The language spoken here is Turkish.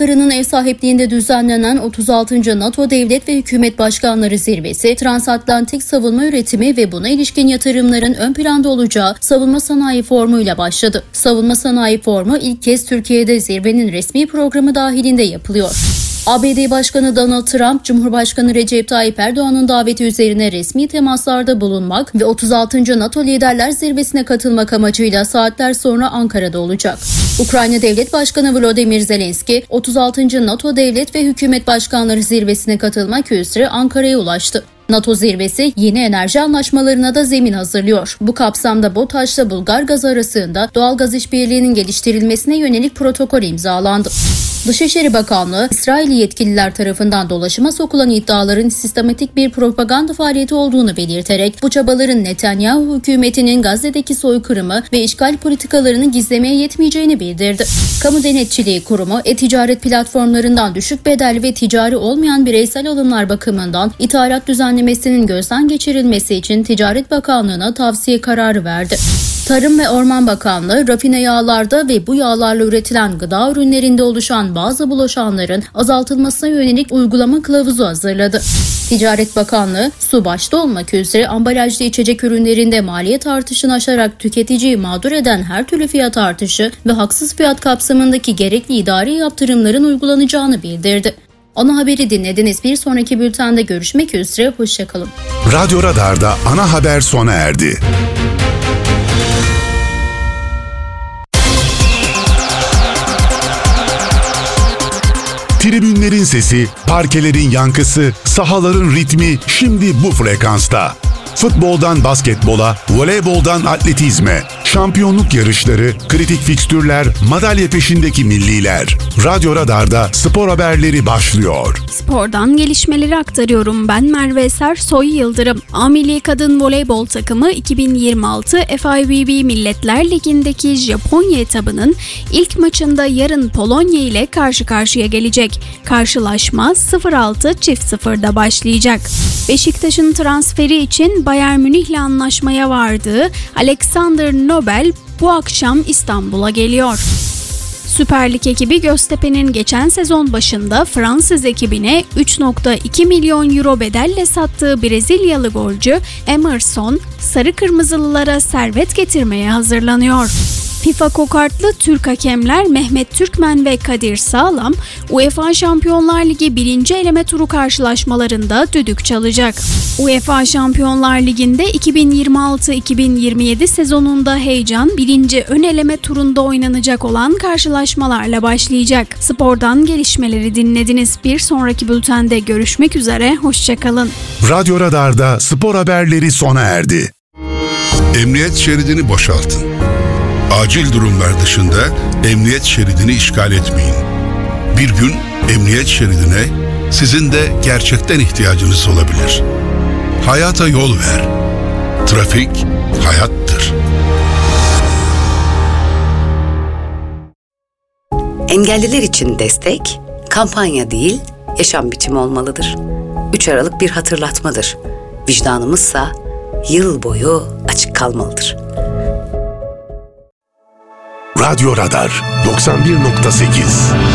Ankara'nın ev sahipliğinde düzenlenen 36. NATO Devlet ve Hükümet Başkanları Zirvesi, transatlantik savunma üretimi ve buna ilişkin yatırımların ön planda olacağı Savunma Sanayi Forumu ile başladı. Savunma Sanayi Forumu ilk kez Türkiye'de zirvenin resmi programı dahilinde yapılıyor. ABD Başkanı Donald Trump, Cumhurbaşkanı Recep Tayyip Erdoğan'ın daveti üzerine resmi temaslarda bulunmak ve 36. NATO Liderler Zirvesi'ne katılmak amacıyla saatler sonra Ankara'da olacak. Ukrayna Devlet Başkanı Volodymyr Zelenski, 36. NATO Devlet ve Hükümet Başkanları Zirvesi'ne katılmak üzere Ankara'ya ulaştı. NATO zirvesi yeni enerji anlaşmalarına da zemin hazırlıyor. Bu kapsamda BOTAŞ'la Bulgar Gaz arasında doğal gaz işbirliğinin geliştirilmesine yönelik protokol imzalandı. Dışişleri Bakanlığı, İsrailli yetkililer tarafından dolaşıma sokulan iddiaların sistematik bir propaganda faaliyeti olduğunu belirterek bu çabaların Netanyahu hükümetinin Gazze'deki soykırımı ve işgal politikalarını gizlemeye yetmeyeceğini bildirdi. Kamu Denetçiliği Kurumu, e-ticaret platformlarından düşük bedelli ve ticari olmayan bireysel alımlar bakımından ithalat düzenlemesinin gözden geçirilmesi için Ticaret Bakanlığı'na tavsiye kararı verdi. Tarım ve Orman Bakanlığı, rafine yağlarda ve bu yağlarla üretilen gıda ürünlerinde oluşan bazı bulaşanların azaltılmasına yönelik uygulama kılavuzu hazırladı. Ticaret Bakanlığı, su başta olmak üzere ambalajlı içecek ürünlerinde maliyet artışını aşarak tüketiciyi mağdur eden her türlü fiyat artışı ve haksız fiyat kapsamındaki gerekli idari yaptırımların uygulanacağını bildirdi. Ana haberi dinlediniz. Bir sonraki bültende görüşmek üzere. Hoşçakalın. Radyo Radar'da ana haber sona erdi. Tribünlerin sesi, parkelerin yankısı, sahaların ritmi şimdi bu frekansta. Futboldan basketbola, voleyboldan atletizme, şampiyonluk yarışları, kritik fikstürler, madalya peşindeki milliler. Radyo Radar'da spor haberleri başlıyor. Spordan gelişmeleri aktarıyorum. Ben Merve Sersoy Yıldırım. A Milli Kadın Voleybol takımı 2026 FIVB Milletler Ligi'ndeki Japonya etabının ilk maçında yarın Polonya ile karşı karşıya gelecek. Karşılaşma 0-6-0'da başlayacak. Beşiktaş'ın transferi için Bayern Münih'le anlaşmaya vardığı Alexander Nobel bu akşam İstanbul'a geliyor. Süper Lig ekibi Göztepe'nin geçen sezon başında Fransız ekibine 3,2 milyon euro bedelle sattığı Brezilyalı golcü Emerson, sarı kırmızılılara servet getirmeye hazırlanıyor. FIFA kokartlı Türk hakemler Mehmet Türkmen ve Kadir Sağlam, UEFA Şampiyonlar Ligi 1. eleme turu karşılaşmalarında düdük çalacak. UEFA Şampiyonlar Ligi'nde 2026-2027 sezonunda heyecan 1. ön eleme turunda oynanacak olan karşılaşmalarla başlayacak. Spordan gelişmeleri dinlediniz. Bir sonraki bültende görüşmek üzere, hoşçakalın. Radyo Radar'da spor haberleri sona erdi. Emniyet şeridini boşaltın. Acil durumlar dışında emniyet şeridini işgal etmeyin. Bir gün emniyet şeridine sizin de gerçekten ihtiyacınız olabilir. Hayata yol ver. Trafik hayattır. Engelliler için destek, kampanya değil, yaşam biçimi olmalıdır. 3 Aralık bir hatırlatmadır. Vicdanımızsa yıl boyu açık kalmalıdır. Radyo Radar 91.8